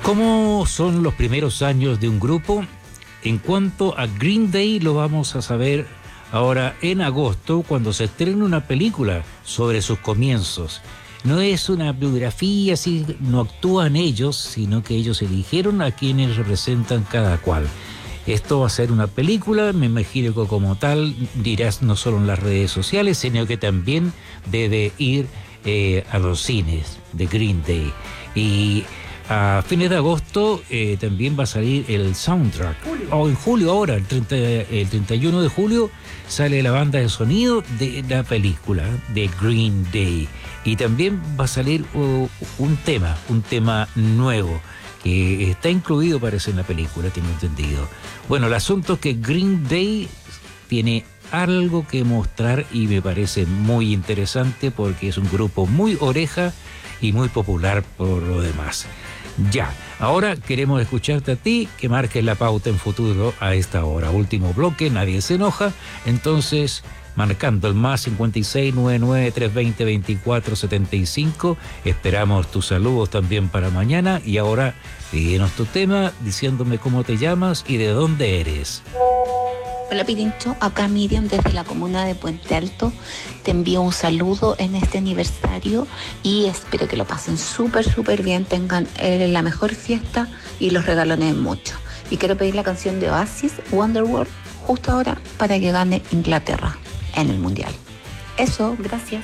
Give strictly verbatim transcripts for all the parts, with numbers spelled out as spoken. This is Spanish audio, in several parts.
¿Cómo son los primeros años de un grupo? En cuanto a Green Day, lo vamos a saber ahora en agosto, cuando se estrena una película sobre sus comienzos. No es una biografía, así no actúan ellos, sino que ellos eligieron a quienes representan cada cual. Esto va a ser una película, me imagino que como tal dirás no solo en las redes sociales, sino que también debe ir eh, a los cines de Green Day. Y a fines de agosto eh, también va a salir el soundtrack. O en julio ahora, el, treinta, el treinta y uno de julio, sale la banda de sonido de la película de Green Day. Y también va a salir uh, un tema, un tema nuevo, que está incluido, parece, en la película, tengo entendido. Bueno, el asunto es que Green Day tiene algo que mostrar y me parece muy interesante porque es un grupo muy oreja y muy popular por lo demás. Ya, ahora queremos escucharte a ti, que marques la pauta en futuro a esta hora. Último bloque, nadie se enoja, entonces marcando el más cincuenta y seis, noventa y nueve, trescientos veinte, veinticuatro, setenta y cinco. Esperamos tus saludos también para mañana. Y ahora pídenos tu tema diciéndome cómo te llamas y de dónde eres. Hola Pirincho, acá Miriam desde la comuna de Puente Alto. Te envío un saludo en este aniversario y espero que lo pasen súper, súper bien, tengan eh, la mejor fiesta y los regalones mucho. Y quiero pedir la canción de Oasis, Wonderworld, justo ahora para que gane Inglaterra en el Mundial. Eso, gracias.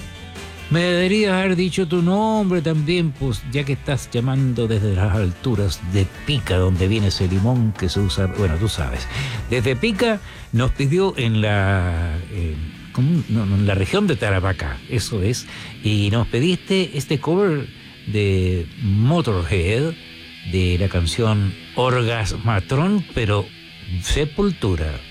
Me deberías haber dicho tu nombre también, pues ya que estás llamando desde las alturas de Pica, donde viene ese limón que se usa, bueno, tú sabes. Desde Pica nos pidió en la, eh, ¿cómo? No, no, en la región de Tarapacá, eso es, y nos pediste este cover de Motorhead, de la canción Orgasmatron, pero Sepultura.